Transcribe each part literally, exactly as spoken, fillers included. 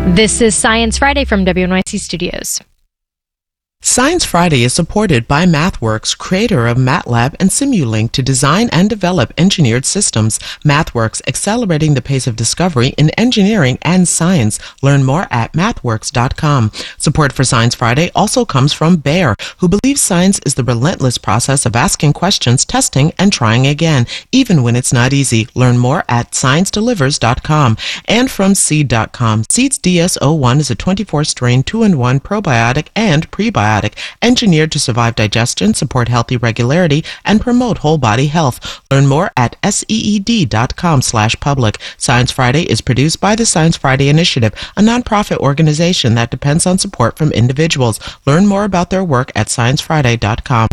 This is Science Friday from W N Y C Studios. Science Friday is supported by MathWorks, creator of MATLAB and Simulink to design and develop engineered systems. MathWorks, accelerating the pace of discovery in engineering and science. Learn more at mathworks dot com. Support for Science Friday also comes from Bayer, who believes science is the relentless process of asking questions, testing, and trying again, even when it's not easy. Learn more at science delivers dot com. And from seed dot com. Seed's D S zero one is a twenty-four strain two in one probiotic and prebiotic, engineered to survive digestion, support healthy regularity, and promote whole body health. Learn more at seed dot com slash public. Science Friday is produced by the Science Friday Initiative, a nonprofit organization that depends on support from individuals. Learn more about their work at science friday dot com.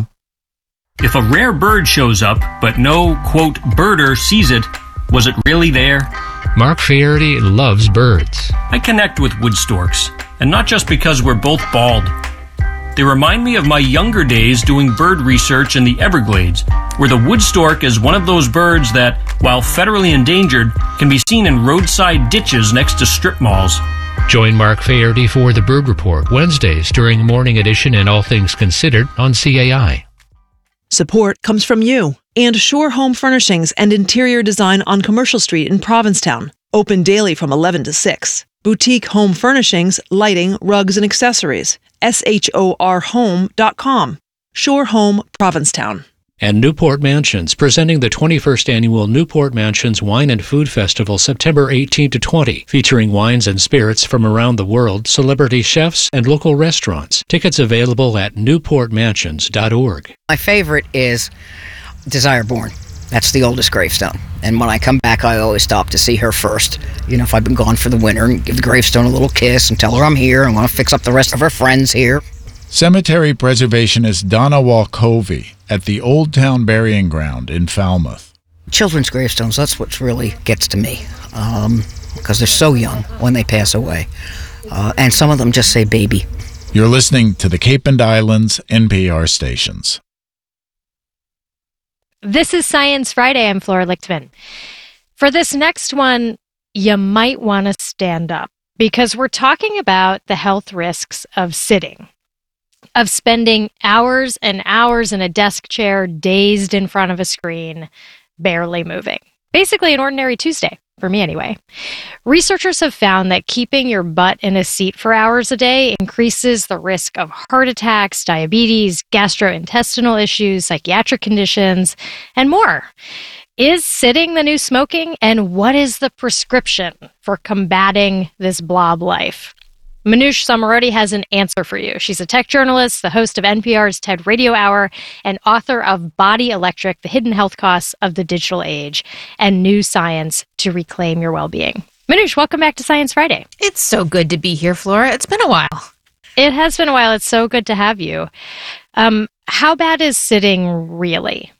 If a rare bird shows up, but no, quote, birder sees it, was it really there? Mark Faherty loves birds. I connect with wood storks, and not just because we're both bald. They remind me of my younger days doing bird research in the Everglades, where the wood stork is one of those birds that, while federally endangered, can be seen in roadside ditches next to strip malls. Join Mark Faherty for The Bird Report, Wednesdays during Morning Edition and All Things Considered on C A I. Support comes from you and Shore Home Furnishings and Interior Design on Commercial Street in Provincetown. Open daily from eleven to six. Boutique home furnishings, lighting, rugs, and accessories. S H O R home dot com. Shore Home, Provincetown. And Newport Mansions, presenting the twenty-first Annual Newport Mansions Wine and Food Festival, September eighteenth to twentieth, featuring wines and spirits from around the world, celebrity chefs, and local restaurants. Tickets available at newport mansions dot org. My favorite is Desire Born. That's the oldest gravestone. And when I come back, I always stop to see her first. You know, if I've been gone for the winter, and give the gravestone a little kiss and tell her I'm here. I want to fix up the rest of her friends here. Cemetery preservationist Donna Walkovey at the Old Town Burying Ground in Falmouth. Children's gravestones, that's what really gets to me. Um, because they're so young when they pass away. Uh, and some of them just say baby. You're listening to the Cape and Islands N P R stations. This is Science Friday. I'm Flora Lichtman. For this next one, you might want to stand up because we're talking about the health risks of sitting, of spending hours and hours in a desk chair, dazed in front of a screen, barely moving. Basically an ordinary Tuesday, for me anyway. Researchers have found that keeping your butt in a seat for hours a day increases the risk of heart attacks, diabetes, gastrointestinal issues, psychiatric conditions, and more. Is sitting the new smoking? And what is the prescription for combating this blob life? Manoush Zomorodi has an answer for you. She's a tech journalist, the host of N P R's TED Radio Hour, and author of Body Electric, The Hidden Health Costs of the Digital Age, and New Science to Reclaim Your Well-Being. Manoush, welcome back to Science Friday. It's so good to be here, Flora. It's been a while. It has been a while. It's so good to have you. Um, how bad is sitting really?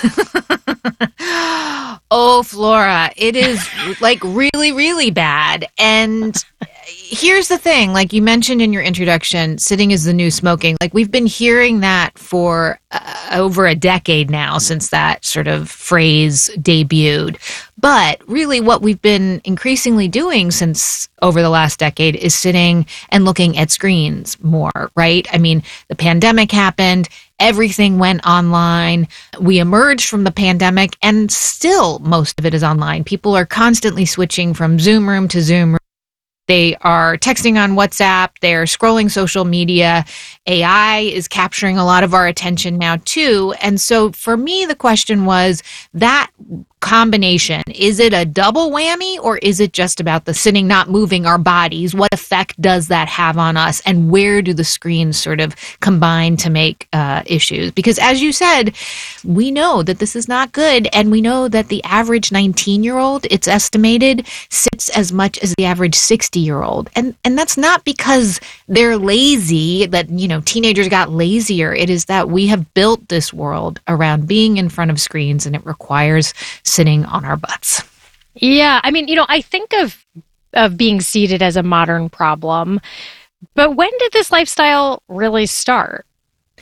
Oh, Flora, it is like really, really bad. And here's the thing, like you mentioned in your introduction, sitting is the new smoking. Like we've been hearing that for uh, over a decade now since that sort of phrase debuted. But really what we've been increasingly doing since over the last decade is sitting and looking at screens more, right? I mean, the pandemic happened. Everything went online. We emerged from the pandemic and still most of it is online. People are constantly switching from Zoom room to Zoom room. They are texting on WhatsApp. They're scrolling social media. A I is capturing a lot of our attention now too. And so for me, the question was that combination, is it a double whammy or is it just about the sitting, not moving our bodies? What effect does that have on us? And where do the screens sort of combine to make uh, issues? Because as you said, we know that this is not good. And we know that the average nineteen year old, it's estimated, sits as much as the average sixty year old. And, and that's not because they're lazy, that, you know, teenagers got lazier. It is that we have built this world around being in front of screens and it requires sitting on our butts. Yeah, I mean, you know, I think of of being seated as a modern problem, but when did this lifestyle really start?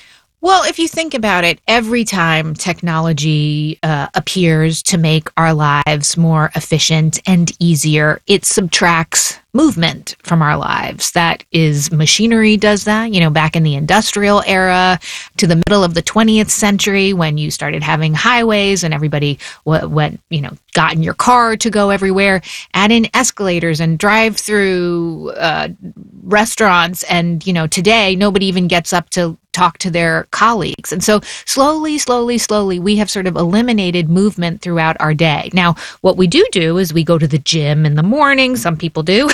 Well, if you think about it, every time technology uh, appears to make our lives more efficient and easier, it subtracts movement from our lives. That is, machinery does that, you know, back in the industrial era to the middle of the twentieth century when you started having highways and everybody w- went, you know, got in your car to go everywhere, add in escalators and drive through uh, restaurants. And, you know, today nobody even gets up to talk to their colleagues. And so slowly, slowly, slowly, we have sort of eliminated movement throughout our day. Now, what we do do is we go to the gym in the morning. Some people do.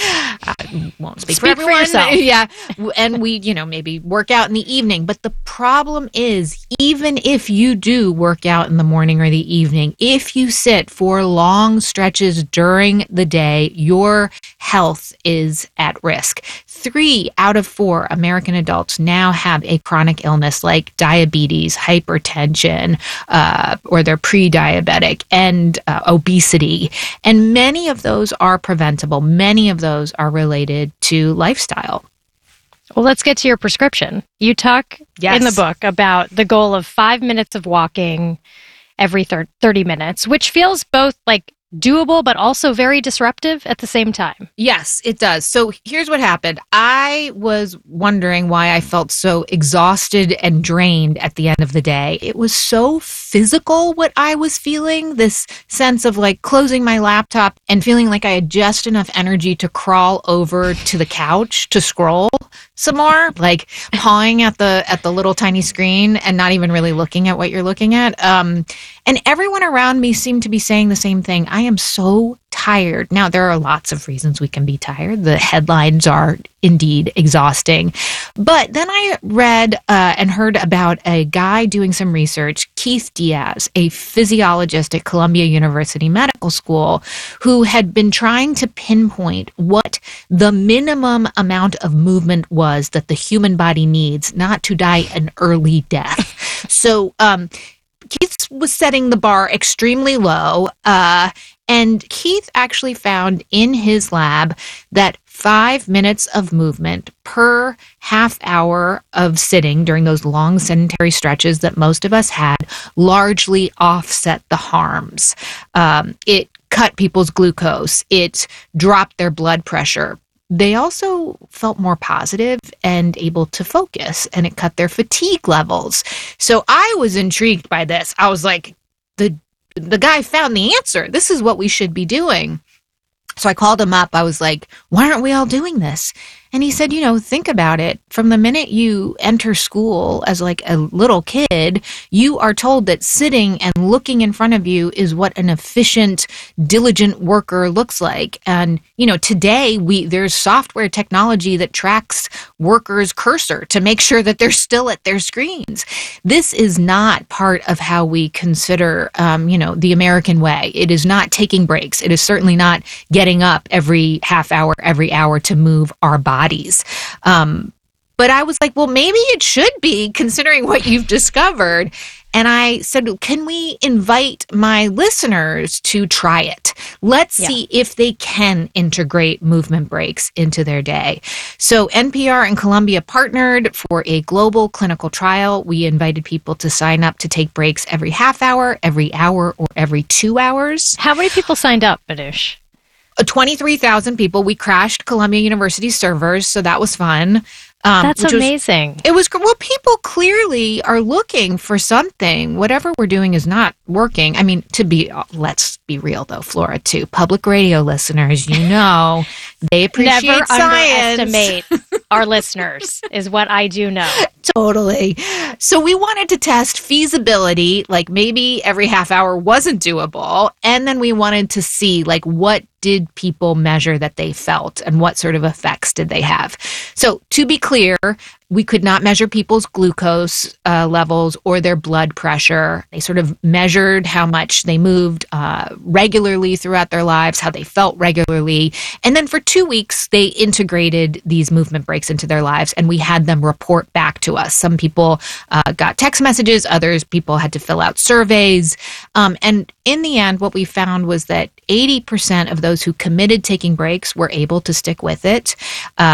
I won't speak, Speak for everyone. for yourself. Yeah. And we, you know, maybe work out in the evening. But the problem is, even if you do work out in the morning or the evening, if you sit for long stretches during the day, your health is at risk. Three out of four American adults now have a chronic illness like diabetes, hypertension, uh, or they're pre-diabetic, and uh, obesity. And many of those are preventable. Many of those are related to lifestyle. Well, let's get to your prescription. You talk Yes. in the book about the goal of five minutes of walking every thir- thirty minutes, which feels both like doable, but also very disruptive at the same time. Yes, it does. So here's what happened. I was wondering why I felt so exhausted and drained at the end of the day. It was so physical what I was feeling, this sense of like closing my laptop and feeling like I had just enough energy to crawl over to the couch to scroll some more, like pawing at the at the little tiny screen and not even really looking at what you're looking at. Um, and everyone around me seemed to be saying the same thing. I am so tired. Now, there are lots of reasons we can be tired. The headlines are indeed exhausting. But then I read uh, and heard about a guy doing some research, Keith Diaz, a physiologist at Columbia University Medical School, who had been trying to pinpoint what the minimum amount of movement was that the human body needs not to die an early death. So, um, Keith was setting the bar extremely low, uh, and Keith actually found in his lab that five minutes of movement per half hour of sitting during those long sedentary stretches that most of us had largely offset the harms. Um, it cut people's glucose. It dropped their blood pressure. They also felt more positive and able to focus, and it cut their fatigue levels. So I was intrigued by this. I was like, the the guy found the answer. This is what we should be doing. So I called him up. I was like, why aren't we all doing this? And he said, you know, think about it. From the minute you enter school as like a little kid, you are told that sitting and looking in front of you is what an efficient, diligent worker looks like. And, you know, today we there's software technology that tracks workers' cursor to make sure that they're still at their screens. This is not part of how we consider, um, you know, the American way. It is not taking breaks. It is certainly not getting up every half hour, every hour to move our body. Bodies. Um, but I was like, well, maybe it should be, considering what you've discovered. And I said, can we invite my listeners to try it? Let's yeah. see if they can integrate movement breaks into their day. So N P R and Columbia partnered for a global clinical trial. We invited people to sign up to take breaks every half hour, every hour, or every two hours. How many people signed up, Manoush? twenty-three thousand people. We crashed Columbia University servers, so that was fun. Um, That's amazing. Was, it was, well, people clearly are looking for something. Whatever we're doing is not working. I mean, to be, let's be real though, Flora, too. Public radio listeners, you know, they appreciate Never science. underestimate our listeners, is what I do know. Totally. So we wanted to test feasibility, like maybe every half hour wasn't doable. And then we wanted to see, like, what did people measure that they felt and what sort of effects did they have? So to be clear, we could not measure people's glucose uh, levels or their blood pressure. They sort of measured how much they moved uh, regularly throughout their lives, how they felt regularly. And then for two weeks, they integrated these movement breaks into their lives, and we had them report back to us. Some people uh, got text messages, others people had to fill out surveys. Um, and in the end, what we found was that eighty percent of those who committed taking breaks were able to stick with it. Uh,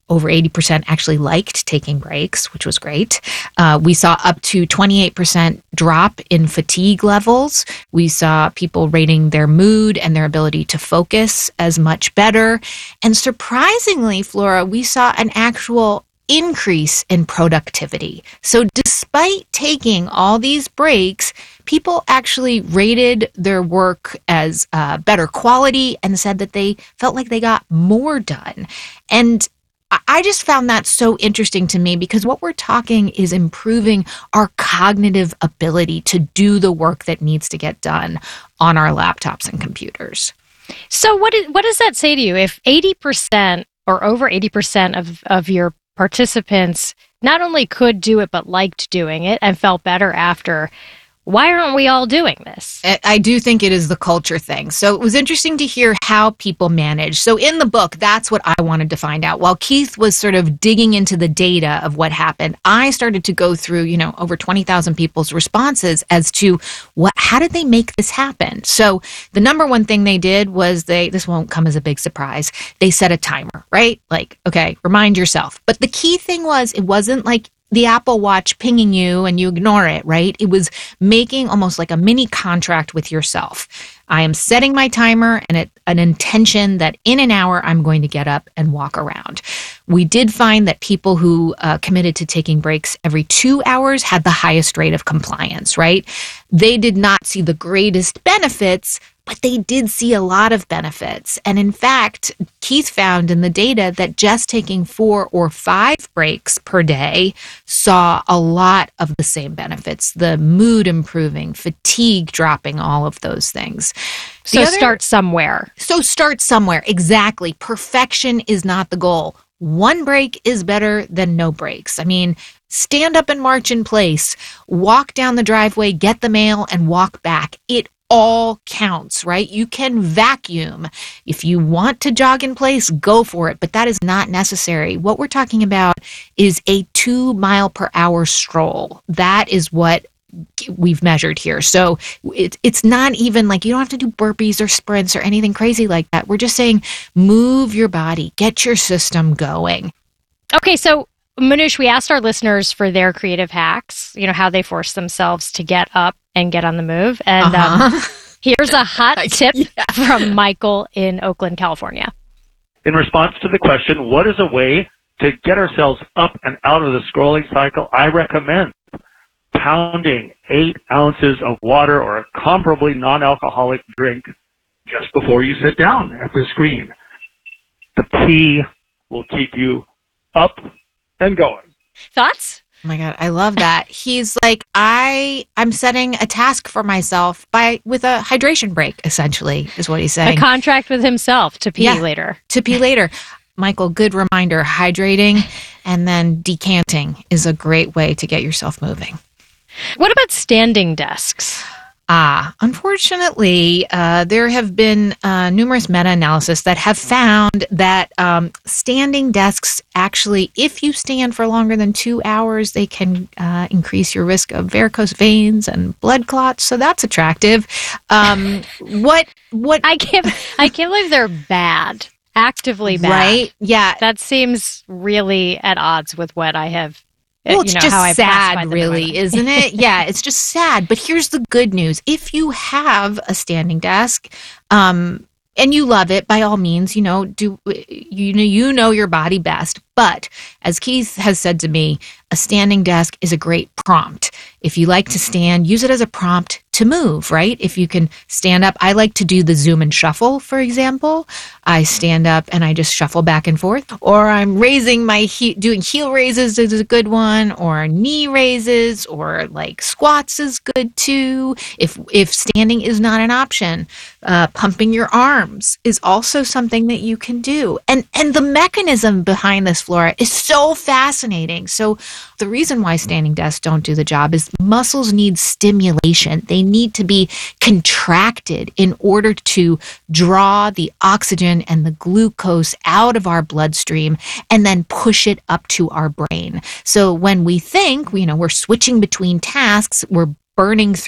over eighty percent actually liked taking breaks, which was great. Uh, we saw up to twenty-eight percent drop in fatigue levels. We saw people rating their mood and their ability to focus as much better. And surprisingly, Flora, we saw an actual increase in productivity. So despite taking all these breaks, people actually rated their work as uh, better quality and said that they felt like they got more done. And I just found that so interesting to me because what we're talking is improving our cognitive ability to do the work that needs to get done on our laptops and computers. So what is, what does that say to you? If eighty percent or over eighty percent of, of your participants not only could do it, but liked doing it and felt better after, why aren't we all doing this? I do think it is the culture thing. So it was interesting to hear how people manage. So in the book, that's what I wanted to find out. While Keith was sort of digging into the data of what happened, I started to go through, you know, over twenty thousand people's responses as to what, how did they make this happen? So the number one thing they did was they, this won't come as a big surprise, they set a timer, right? Like, okay, remind yourself. But the key thing was it wasn't like the Apple Watch pinging you and you ignore it, right? It was making almost like a mini contract with yourself. I am setting my timer and it, an intention that in an hour I'm going to get up and walk around. We did find that people who uh, committed to taking breaks every two hours had the highest rate of compliance, right? They did not see the greatest benefits, but they did see a lot of benefits. And in fact, Keith found in the data that just taking four or five breaks per day saw a lot of the same benefits, the mood improving, fatigue dropping, all of those things. So other, start somewhere. So start somewhere. Exactly. Perfection is not the goal. One break is better than no breaks. I mean, stand up and march in place, walk down the driveway, get the mail, and walk back. It all counts, right? You can vacuum. If you want to jog in place, go for it, but that is not necessary. What we're talking about is a two mile per hour stroll. That is what we've measured here. So it, it's not even like you don't have to do burpees or sprints or anything crazy like that. We're just saying move your body, get your system going. Okay, so Manoush, we asked our listeners for their creative hacks, you know, how they force themselves to get up and get on the move. And Uh-huh. um, here's a hot tip Yeah. from Michael in Oakland, California. In response to the question, what is a way to get ourselves up and out of the scrolling cycle? I recommend pounding eight ounces of water or a comparably non-alcoholic drink just before you sit down at the screen. The pee will keep you up and going. Thoughts? Oh my God, I love that. He's like, I, I'm setting a task for myself by with a hydration break, essentially, is what he's A saying. contract with himself to pee Yeah. later. To pee later. Michael, good reminder. Hydrating and then decanting is a great way to get yourself moving. What about standing desks? Ah, unfortunately, uh, there have been uh, numerous meta-analysis that have found that um, standing desks actually, if you stand for longer than two hours, they can uh, increase your risk of varicose veins and blood clots. So that's attractive. Um, what? What? I can't. I can't believe they're bad. Actively bad. Right? Yeah. That seems really at odds with what I have. Well, uh, it's you know, just how I've sad, classified them in my really, mind. isn't it? Yeah, it's just sad. But here's the good news. If you have a standing desk, um, and you love it, by all means, you know, do you know you know your body best. But as Keith has said to me, a standing desk is a great prompt. If you like to stand, use it as a prompt to move, right? If you can stand up, I like to do the zoom and shuffle, for example. I stand up and I just shuffle back and forth, or I'm raising my heel, doing heel raises is a good one, or knee raises, or like squats is good too. If if standing is not an option, uh, pumping your arms is also something that you can do. And and the mechanism behind this, Flora, is so fascinating. So the reason why standing desks don't do the job is muscles need stimulation. They need to be contracted in order to draw the oxygen and the glucose out of our bloodstream and then push it up to our brain. So when we think, you know, we're switching between tasks, we're burning through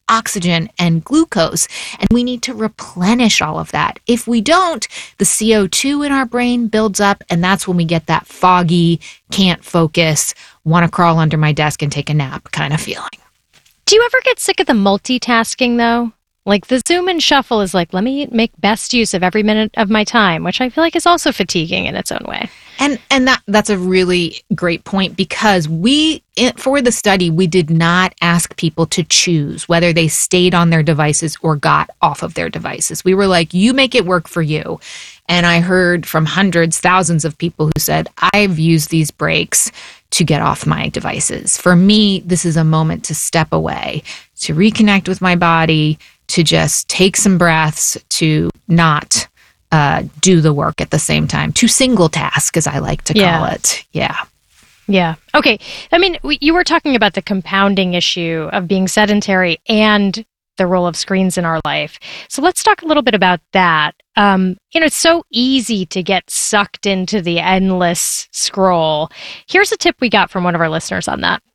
oxygen and glucose. And we need to replenish all of that. If we don't, the C O two in our brain builds up, and that's when we get that foggy, can't focus, want to crawl under my desk and take a nap kind of feeling. Do you ever get sick of the multitasking, though? Like the zoom and shuffle is like, let me make best use of every minute of my time, which I feel like is also fatiguing in its own way. And and that that's a really great point, because we, for the study, we did not ask people to choose whether they stayed on their devices or got off of their devices. We were like, you make it work for you. And I heard from hundreds, thousands of people who said, I've used these breaks to get off my devices. For me, this is a moment to step away, to reconnect with my body, to just take some breaths, to not uh, do the work at the same time, to single task, as I like to call Yeah. it. Yeah. Yeah. Okay. I mean, we, you were talking about the compounding issue of being sedentary and the role of screens in our life. So let's talk a little bit about that. Um, you know, it's so easy to get sucked into the endless scroll. Here's a tip we got from one of our listeners on that.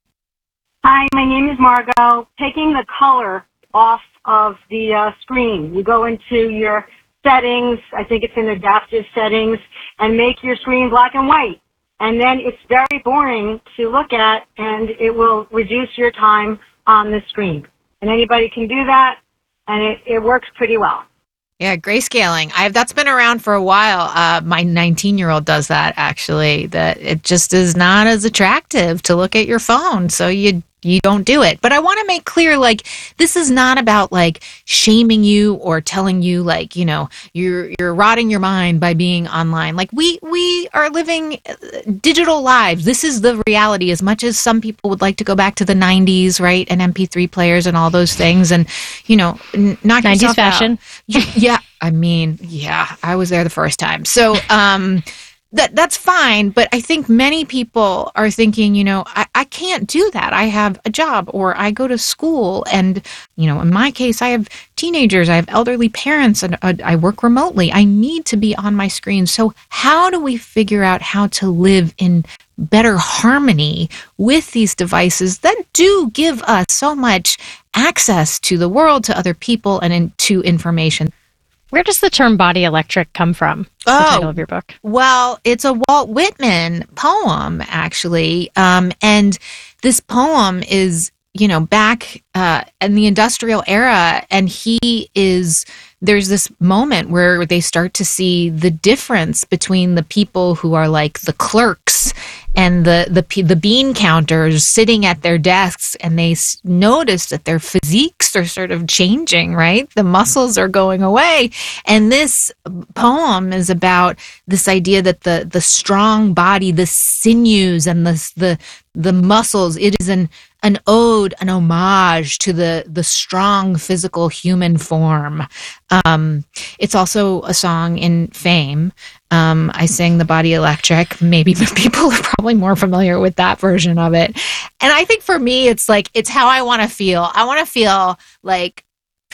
Hi, my name is Margot. Taking the color off of the uh, screen. You go into your settings, I think it's in adaptive settings, and make your screen black and white. And then it's very boring to look at, and it will reduce your time on the screen. And anybody can do that, and it, it works pretty well. Yeah, grayscaling. I've that's been around for a while. Uh, my nineteen-year-old does that, actually. That it just is not as attractive to look at your phone, so you you don't do it. But I want to make clear, like, this is not about like shaming you or telling you like, you know, you're you're rotting your mind by being online. Like we we are living digital lives. This is the reality. As much as some people would like to go back to the nineties, right, and M P three players and all those things, and you know, n- knock nineties yourself fashion. out. Yeah, I mean, yeah, I was there the first time. So, um. That that's fine, but I think many people are thinking, you know, I, I can't do that. I have a job or I go to school, and, you know, in my case, I have teenagers, I have elderly parents, and uh, I work remotely. I need to be on my screen. So how do we figure out how to live in better harmony with these devices that do give us so much access to the world, to other people, and in, to information? Where does the term body electric come from? The Oh, title of your book. Well, it's a Walt Whitman poem, actually. Um, and this poem is, you know, back uh, in the industrial era. And he is, there's this moment where they start to see the difference between the people who are like the clerks and the the the bean counters sitting at their desks, and they s- notice that their physiques are sort of changing, right? The muscles are going away. And this poem is about this idea that the the strong body, the sinews and the the the muscles, it is an an ode, an homage to the the strong physical human form. Um, it's also a song in Fame. Um, I sing The Body Electric. Maybe people are probably more familiar with that version of it. And I think for me, it's like, it's how I want to feel. I want to feel like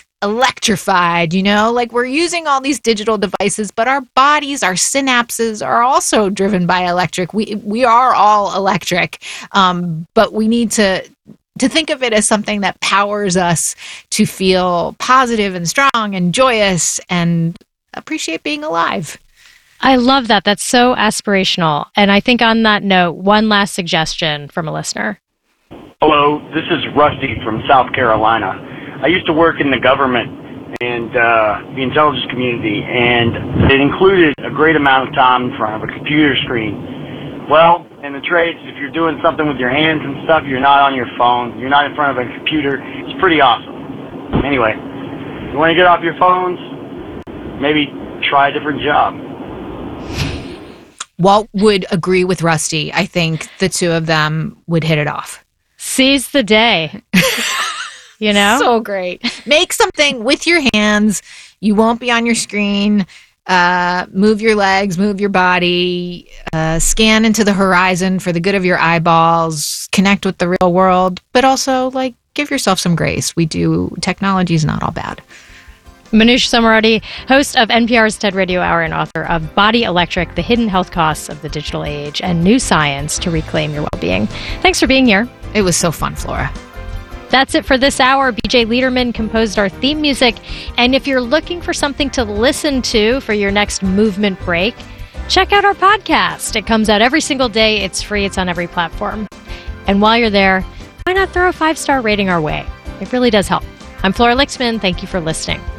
electrified, you know, like we're using all these digital devices, but our bodies, our synapses are also driven by electric. We, we are all electric. Um, but we need to, to think of it as something that powers us to feel positive and strong and joyous and appreciate being alive. I love that. That's so aspirational. And I think on that note, one last suggestion from a listener. Hello, this is Rusty from South Carolina. I used to work in the government and uh, the intelligence community, and it included a great amount of time in front of a computer screen. Well, in the trades, if you're doing something with your hands and stuff, you're not on your phone, you're not in front of a computer. It's pretty awesome. Anyway, if you want to get off your phones, maybe try a different job. Walt would agree with Rusty. I think the two of them would hit it off. Seize the day. You know? So great. Make something with your hands. You won't be on your screen. Uh, move your legs, move your body, uh, scan into the horizon for the good of your eyeballs, connect with the real world, but also like give yourself some grace. We do, technology is not all bad. Manoush Zomorodi, host of N P R's TED Radio Hour and author of Body Electric, The Hidden Health Costs of the Digital Age and New Science to Reclaim Your Well-Being. Thanks for being here. It was so fun, Flora. That's it for this hour. B J Liederman composed our theme music. And if you're looking for something to listen to for your next movement break, check out our podcast. It comes out every single day. It's free. It's on every platform. And while you're there, why not throw a five-star rating our way? It really does help. I'm Flora Lichtman. Thank you for listening.